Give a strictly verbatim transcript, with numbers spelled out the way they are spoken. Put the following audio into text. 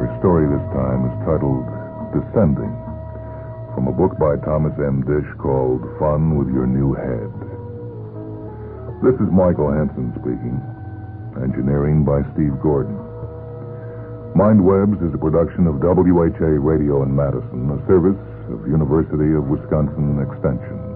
Our story this time is titled Descending, from a book by Thomas M. Dish called Fun with Your New Head. This is Michael Hansen speaking. Engineering by Steve Gordon. MindWebs is a production of W H A Radio in Madison, a service of University of Wisconsin Extension.